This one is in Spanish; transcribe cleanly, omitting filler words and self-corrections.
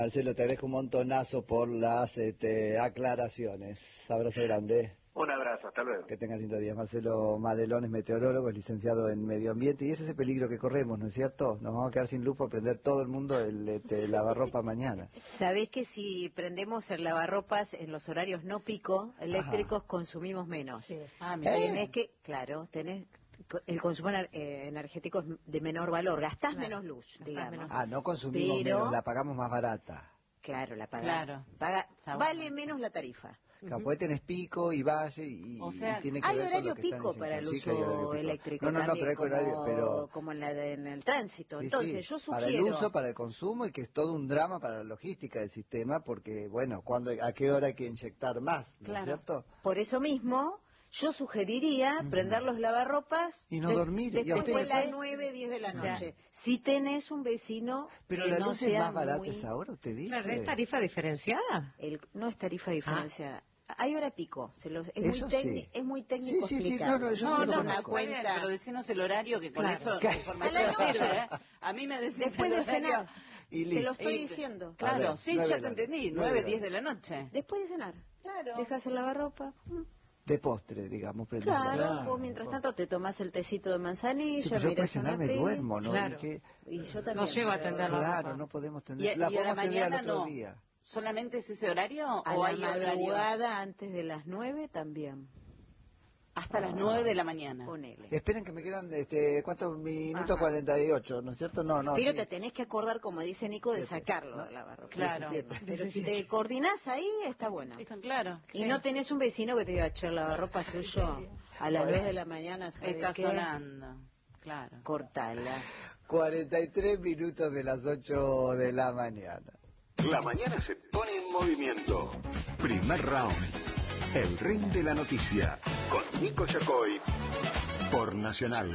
Marcelo, te agradezco un montonazo por las aclaraciones. Abrazo grande. Un abrazo, hasta luego. Que tengas lindo día. Marcelo Madelón es meteorólogo, es licenciado en medio ambiente y ese es el peligro que corremos, ¿no es cierto? Nos vamos a quedar sin luz por prender todo el mundo el lavarropa mañana. ¿Sabés que si prendemos el lavarropas en los horarios no pico eléctricos consumimos menos? Sí. Tenés que, claro, el consumo energético es de menor valor, gastás menos luz, digamos. No consumimos menos, la pagamos más barata. Claro, la pagamos. Vale menos la tarifa. Después tenés pico y valle y tiene que hay ver horario con lo que pico para el uso eléctrico. No, pero hay horario, pero como en el tránsito. Sí, entonces yo sugiero para el uso, para el consumo, y que es todo un drama para la logística del sistema, porque bueno, a qué hora hay que inyectar más, ¿no es cierto? Por eso mismo yo sugeriría prender los lavarropas y no dormir después de las 9, 10 de la noche. Si tenés un vecino pero que la no luz sea es más barata esa hora, usted dice. Claro, ¿es tarifa diferenciada? No es tarifa diferenciada. Hay hora pico, es muy técnico explicarlo. No, una cuenta, pero decimos el horario que con eso la información sirve, A mí me decís después de cenar. Te lo estoy diciendo. Claro, sí, ya te entendí, 9, 10 de la noche. Después de cenar. Claro. Dejas el lavarropa. De postre, digamos. Claro, vos mientras tanto te tomás el tecito de manzanilla, yo para cenar me duermo, ¿no? Claro. Y yo también. No llego a atender la ropa. Claro, no podemos tener. La podemos tener al otro no. día. ¿Solamente es ese horario a o la hay madrugada antes de las 9 también? Hasta las 9 de la mañana. Ponele. Esperen que me quedan, ¿cuántos minutos? 48, ¿no es cierto? No. Pero te tenés que acordar, como dice Nico, de sacarlo de la barroca. Claro. Pero si te coordinás ahí, está bueno. Claro. Y no tenés un vecino que te diga, che, la lavarropa tuyo a las 2 de la mañana. Está sonando. Claro. Cortala. 43 minutos de las 8 de la mañana. La mañana se pone en movimiento. Primer round. El ring de la noticia. Con Nico Yacoy. Por Nacional.